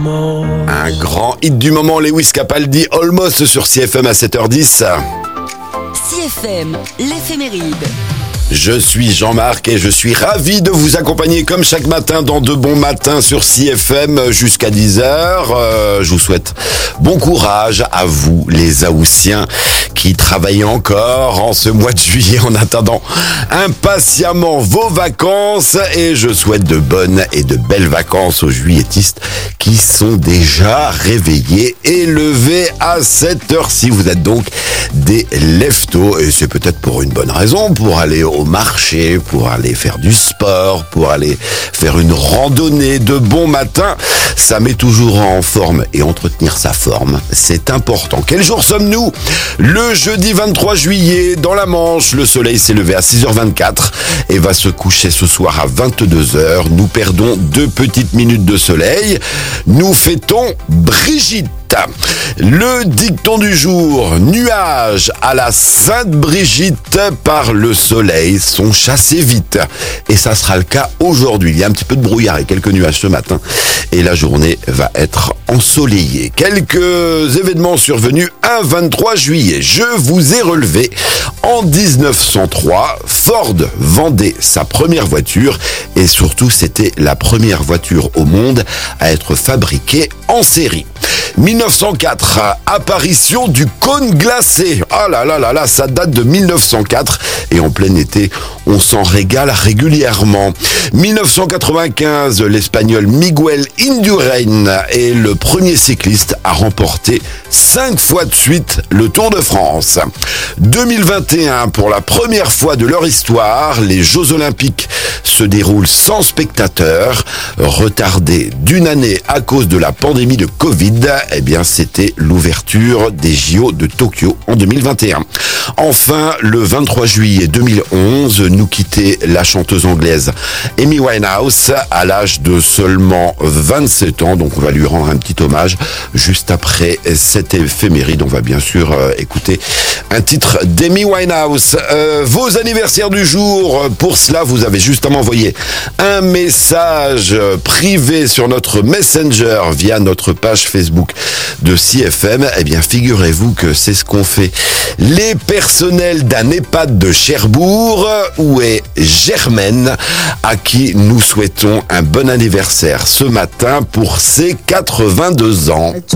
Un grand hit du moment, Lewis Capaldi, Almost sur CFM à 7h10. CFM, l'éphéméride. Je suis Jean-Marc et je suis ravi de vous accompagner comme chaque matin dans De Bons Matins sur CFM jusqu'à 10h. Je vous souhaite bon courage à vous les Haussiens qui travaillent encore en ce mois de juillet en attendant impatiemment vos vacances, et je souhaite de bonnes et de belles vacances aux juilletistes qui sont déjà réveillés et levés à 7h. Si vous êtes donc des lève-tôt, et c'est peut-être pour une bonne raison, pour aller au marché, pour aller faire du sport, pour aller faire une randonnée de bon matin, ça met toujours en forme, et entretenir sa forme, c'est important. Quel jour sommes-nous ? Le jeudi 23 juillet, dans la Manche, le soleil s'est levé à 6h24 et va se coucher ce soir à 22h. Nous perdons 2 petites minutes de soleil. Nous fêtons Brigitte. Le dicton du jour: nuages à la Sainte-Brigitte, par le soleil sont chassés vite. Et ça sera le cas aujourd'hui. Il y a un petit peu de brouillard et quelques nuages ce matin, et la journée va être ensoleillée. Quelques événements survenus un 23 juillet. Je vous ai relevé. En 1903, Ford vendait sa première voiture, et surtout c'était la première voiture au monde à être fabriquée en série. 1904, apparition du cône glacé. Ah là là là là, ça date de 1904, et en plein été, on s'en régale régulièrement. 1995, l'Espagnol Miguel Indurain est le premier cycliste à remporter 5 fois de suite le Tour de France. 2021, pour la première fois de leur histoire, les Jeux Olympiques se déroulent sans spectateurs, retardés d'une année à cause de la pandémie de Covid. Eh bien, c'était l'ouverture des JO de Tokyo en 2021. Enfin, le 23 juillet 2011, nous quittait la chanteuse anglaise Amy Winehouse à l'âge de seulement 27 ans. Donc, on va lui rendre un petit hommage juste après cette éphéméride. On va bien sûr écouter un titre d'Amy Winehouse. Vos anniversaires du jour, pour cela, vous avez justement envoyé un message privé sur notre Messenger via notre page Facebook de CFM. Eh bien, figurez-vous que c'est ce qu'ont fait les personnels d'un EHPAD de Cherbourg, où est Germaine, à qui nous souhaitons un bon anniversaire ce matin pour ses 82 ans.